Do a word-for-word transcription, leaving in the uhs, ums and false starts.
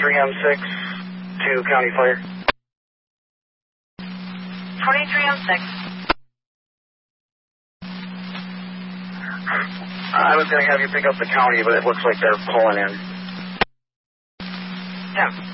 twenty-three M six to County Fire. twenty-three M six. I was going to have you pick up the county, but it looks like they're pulling in. Yeah.